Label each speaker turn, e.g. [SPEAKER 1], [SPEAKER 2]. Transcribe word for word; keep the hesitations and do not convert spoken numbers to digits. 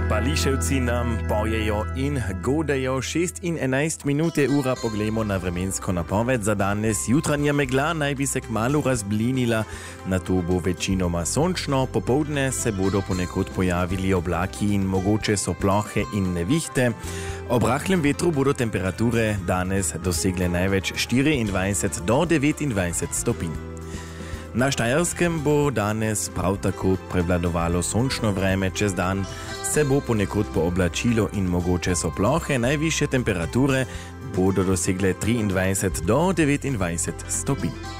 [SPEAKER 1] Pališevci nam pojejo in godajo. šest in enajst minut je ura, poglejmo na vremensko napoved za danes. Jutranja megla naj bi se kmalu razblinila, nato bo večinoma sončno, popoldne se bodo ponekod pojavili oblaki in mogoče so plohe in nevihte. Ob rahlem vetru bodo temperature danes dosegle največ štiriindvajset do devetindvajset stopinj. Na Štajerskem bo danes prav tako prevladovalo sončno vreme, čez dan se bo ponekod pooblačilo in mogoče so plohe, najvišje temperature bodo dosegle triindvajset do devetindvajset stopinj.